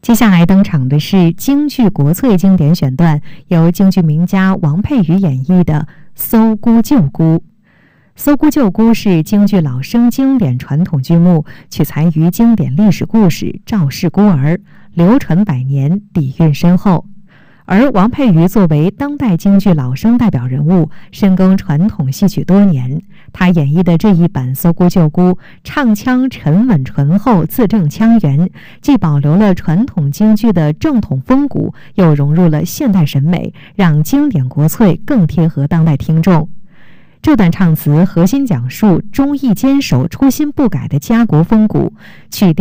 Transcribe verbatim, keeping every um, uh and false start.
接下来登场的是京剧国粹经典选段，由京剧名家王佩瑜演绎的《搜孤救孤》。《搜孤救孤》是京剧老生经典传统剧目，取材于经典历史故事《赵氏孤儿》，流传百年，底蕴深厚。而王佩瑜作为当代京剧老生代表人物，深耕传统戏曲多年，他演绎的这一版《搜孤救孤》，唱腔沉稳醇厚，字正腔圆，既保留了传统京剧的正统风骨，又融入了现代审美，让经典国粹更贴合当代听众。这段唱词核心讲述忠义坚守、初心不改的家国风骨，曲调